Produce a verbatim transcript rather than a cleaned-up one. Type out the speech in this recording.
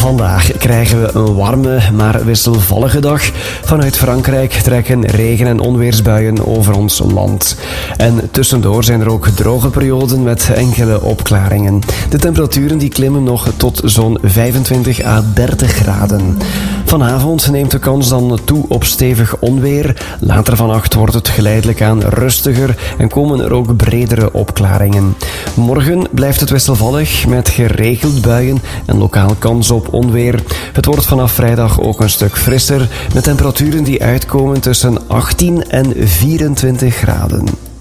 Vandaag krijgen we een warme, maar wisselvallige dag. Vanuit Frankrijk trekken regen- en onweersbuien over ons land. En tussendoor zijn er ook droge perioden met enkele opklaringen. De temperaturen die klimmen nog tot zo'n vijfentwintig à dertig graden. Vanavond neemt de kans dan toe op stevig onweer. Later vannacht wordt het geleidelijk aan rustiger en komen er ook bredere opklaringen. Morgen blijft het wisselvallig met geregeld buien en lokaal kans op onweer. Het wordt vanaf vrijdag ook een stuk frisser met temperaturen die uitkomen tussen achttien en vierentwintig graden.